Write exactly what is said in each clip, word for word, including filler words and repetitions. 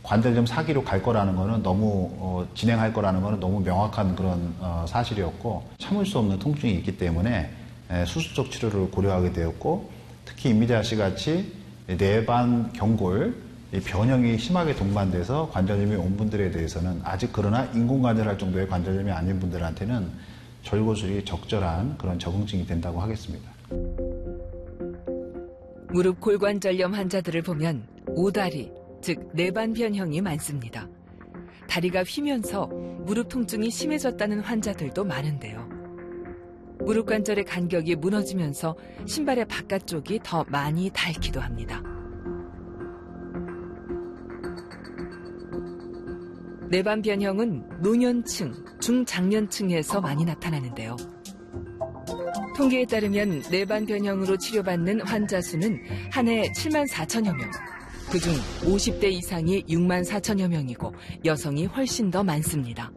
관절염 사기로 갈 거라는 거는 너무 어, 진행할 거라는 거는 너무 명확한 그런 어, 사실이었고 참을 수 없는 통증이 있기 때문에 에, 수술적 치료를 고려하게 되었고 특히 임미자 씨 같이 내반 경골 변형이 심하게 동반돼서 관절염이 온 분들에 대해서는 아직 그러나 인공관절할 정도의 관절염이 아닌 분들한테는 절골술이 적절한 그런 적응증이 된다고 하겠습니다. 무릎 골관절염 환자들을 보면 오다리, 즉 내반 변형이 많습니다. 다리가 휘면서 무릎 통증이 심해졌다는 환자들도 많은데요. 무릎 관절의 간격이 무너지면서 신발의 바깥쪽이 더 많이 닳기도 합니다. 내반 변형은 노년층, 중장년층에서 많이 나타나는데요. 통계에 따르면 내반 변형으로 치료받는 환자 수는 한 해 칠만 사천여 명, 그중 오십 대 이상이 육만 사천여 명이고 여성이 훨씬 더 많습니다.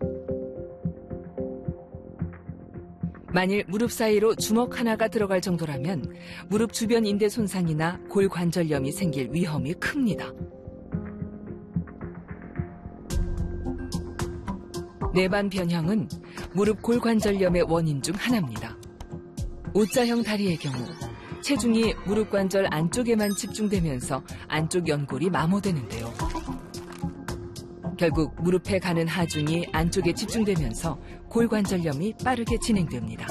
만일 무릎 사이로 주먹 하나가 들어갈 정도라면 무릎 주변 인대 손상이나 골관절염이 생길 위험이 큽니다. 내반 변형은 무릎 골관절염의 원인 중 하나입니다. 오자형 다리의 경우 체중이 무릎 관절 안쪽에만 집중되면서 안쪽 연골이 마모되는데요. 결국 무릎에 가는 하중이 안쪽에 집중되면서 골관절염이 빠르게 진행됩니다.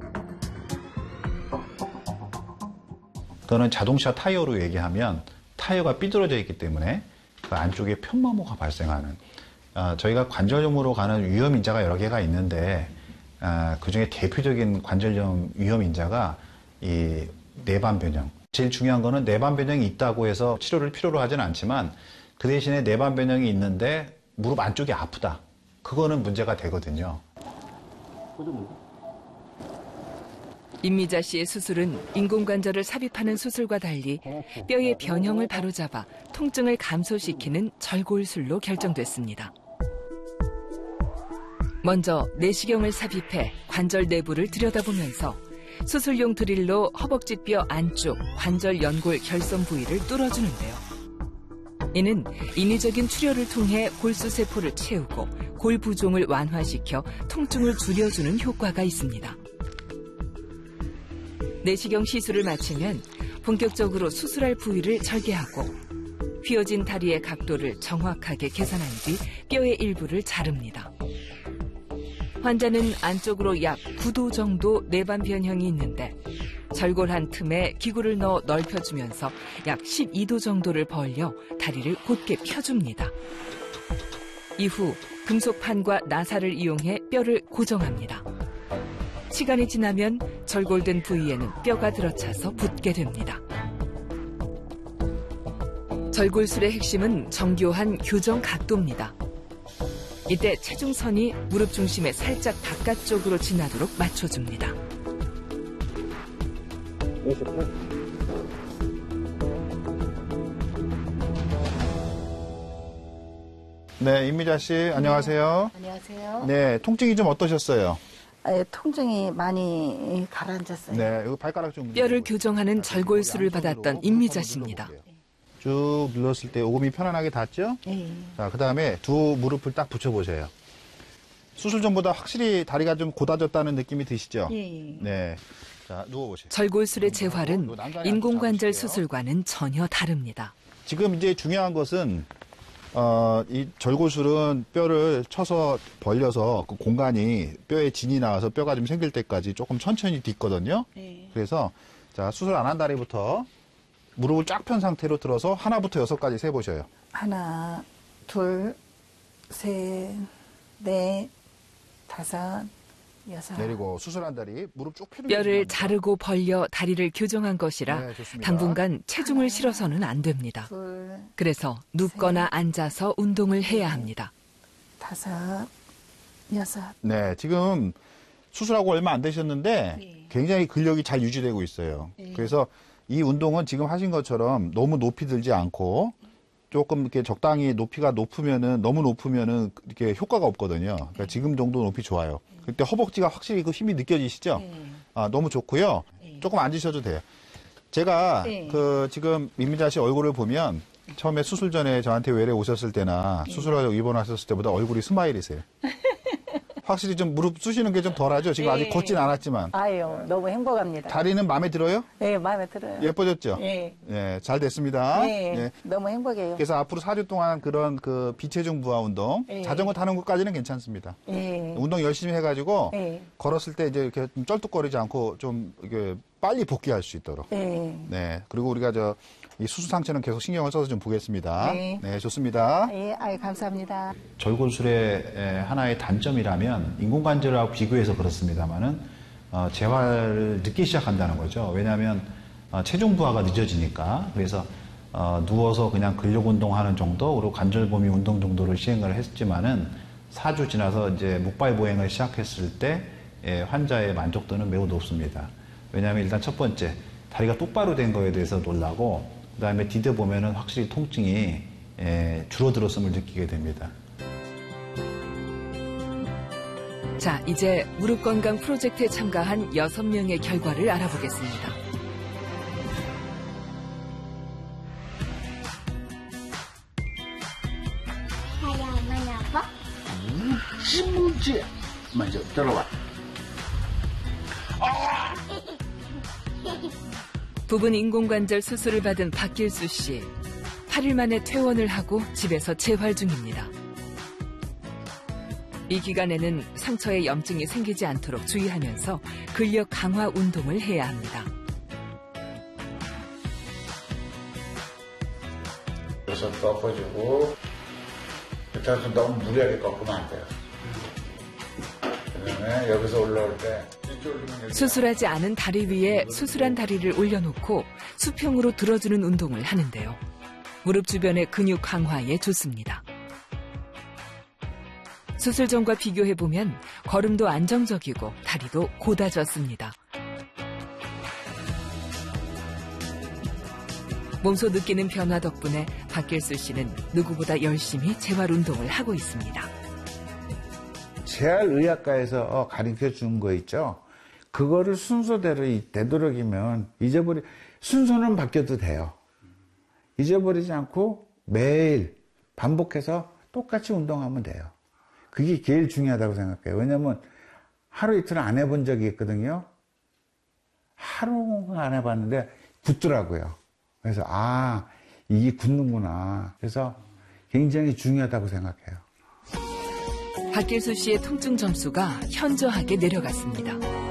그거는 자동차 타이어로 얘기하면 타이어가 삐뚤어져 있기 때문에 그 안쪽에 편마모가 발생하는 어, 저희가 관절염으로 가는 위험인자가 여러 개가 있는데 어, 그중에 대표적인 관절염 위험인자가 이 내반 변형. 제일 중요한 거는 내반 변형이 있다고 해서 치료를 필요로 하진 않지만 그 대신에 내반 변형이 있는데 무릎 안쪽이 아프다. 그거는 문제가 되거든요. 임미자 씨의 수술은 인공관절을 삽입하는 수술과 달리 뼈의 변형을 바로잡아 통증을 감소시키는 절골술로 결정됐습니다. 먼저 내시경을 삽입해 관절 내부를 들여다보면서 수술용 드릴로 허벅지 뼈 안쪽 관절 연골 결손 부위를 뚫어주는데요. 이는 인위적인 출혈을 통해 골수세포를 채우고 골부종을 완화시켜 통증을 줄여주는 효과가 있습니다. 내시경 시술을 마치면 본격적으로 수술할 부위를 절개하고 휘어진 다리의 각도를 정확하게 계산한 뒤 뼈의 일부를 자릅니다. 환자는 안쪽으로 약 구 도 정도 내반 변형이 있는데 절골한 틈에 기구를 넣어 넓혀주면서 약 십이 도 정도를 벌려 다리를 곧게 펴줍니다. 이후 금속판과 나사를 이용해 뼈를 고정합니다. 시간이 지나면 절골된 부위에는 뼈가 들어차서 붙게 됩니다. 절골술의 핵심은 정교한 교정 각도입니다. 이때 체중선이 무릎 중심에 살짝 바깥쪽으로 지나도록 맞춰줍니다. 네, 임미자 씨 안녕하세요. 네, 안녕하세요. 네, 통증이 좀 어떠셨어요? 아, 통증이 많이 가라앉았어요. 네, 여기 발가락 좀 뼈를 교정하는 절골술을 받았던 임미자 씨입니다. 쭉 눌렀을 때 오금이 편안하게 닿죠? 네. 자, 그 다음에 두 무릎을 딱 붙여보세요. 수술 전보다 확실히 다리가 좀 곧아졌다는 느낌이 드시죠? 네. 네. 자, 누워보세요. 절골술의 재활은 인공관절 수술과는 전혀 다릅니다. 지금 이제 중요한 것은 어, 이 절골술은 뼈를 쳐서 벌려서 그 공간이 뼈에 진이 나와서 뼈가 좀 생길 때까지 조금 천천히 딛거든요. 네. 그래서 자, 수술 안 한 다리부터 무릎을 쫙 편 상태로 들어서 하나부터 여섯까지 세보셔요. 하나, 둘, 셋, 넷, 다섯, 여섯. 내리고 수술한 다리 무릎 쭉 펴는 뼈를 자르고 벌려 다리를 교정한 것이라 네, 좋습니다. 당분간 체중을 실어서는 안 됩니다. 둘, 그래서 눕거나 앉아서 운동을 해야 합니다. 다섯, 여섯. 네, 지금 수술하고 얼마 안 되셨는데 네. 굉장히 근력이 잘 유지되고 있어요. 네. 그래서 이 운동은 지금 하신 것처럼 너무 높이 들지 않고 조금 이렇게 적당히 높이가 높으면은 너무 높으면은 이렇게 효과가 없거든요. 그러니까 지금 정도 높이 좋아요. 그때 허벅지가 확실히 그 힘이 느껴지시죠? 네. 아, 너무 좋고요. 네. 조금 앉으셔도 돼요. 제가 네. 그 지금 임미자 씨 얼굴을 보면 처음에 수술 전에 저한테 외래 오셨을 때나 수술하고 입원하셨을 때보다 얼굴이 스마일이세요. 확실히 좀 무릎 쑤시는 게 좀 덜하죠? 지금 아직 걷진 않았지만. 아유, 너무 행복합니다. 다리는 마음에 들어요? 네, 마음에 들어요. 예뻐졌죠? 예. 예, 잘 됐습니다. 네, 예. 너무 행복해요. 그래서 앞으로 사 주 동안 그런 그 비체중 부하 운동, 예. 자전거 타는 것까지는 괜찮습니다. 예. 운동 열심히 해가지고 예. 걸었을 때 이제 이렇게 좀 쩔뚝거리지 않고 좀 이게 빨리 복귀할 수 있도록. 예. 네. 그리고 우리가 저 이 수술 상처는 계속 신경을 써서 좀 보겠습니다. 네. 네, 좋습니다. 예, 아유, 감사합니다. 절골술의 하나의 단점이라면 인공관절하고 비교해서 그렇습니다만은 어, 재활을 늦게 시작한다는 거죠. 왜냐하면 어, 체중 부하가 늦어지니까. 그래서 어, 누워서 그냥 근력 운동하는 정도, 그리고 관절 범위 운동 정도를 시행을 했지만은 사 주 지나서 이제 묵발 보행을 시작했을 때 예, 환자의 만족도는 매우 높습니다. 왜냐하면 일단 첫 번째 다리가 똑바로 된 거에 대해서 놀라고, 그 다음에 디뎌 보면은 확실히 통증이 예, 줄어들었음을 느끼게 됩니다. 자, 이제 무릎 건강 프로젝트에 참가한 여섯 명의 결과를 알아보겠습니다. 다리야 많이 아파? 신문지 먼저 들어와. 부분 인공관절 수술을 받은 박길수 씨. 팔 일 만에 퇴원을 하고 집에서 재활 중입니다. 이 기간에는 상처에 염증이 생기지 않도록 주의하면서 근력 강화 운동을 해야 합니다. 여기서 꺾어주고, 그렇다고 너무 무리하게 꺾으면 안 돼요. 그 다음에 여기서 올라올 때 이쪽으로 수술하지 않은 다리 위에 수술한 다리를 올려놓고 수평으로 들어주는 운동을 하는데요. 무릎 주변의 근육 강화에 좋습니다. 수술 전과 비교해보면 걸음도 안정적이고 다리도 곧아졌습니다. 몸소 느끼는 변화 덕분에 박길수 씨는 누구보다 열심히 재활 운동을 하고 있습니다. 재활의학과에서 가르쳐 준 거 있죠. 그거를 순서대로 되도록이면 잊어버리, 순서는 바뀌어도 돼요. 잊어버리지 않고 매일 반복해서 똑같이 운동하면 돼요. 그게 제일 중요하다고 생각해요. 왜냐면 하루 이틀 안 해본 적이 있거든요. 하루는 안 해봤는데 굳더라고요. 그래서 아, 이게 굳는구나. 그래서 굉장히 중요하다고 생각해요. 박길수 씨의 통증 점수가 현저하게 내려갔습니다.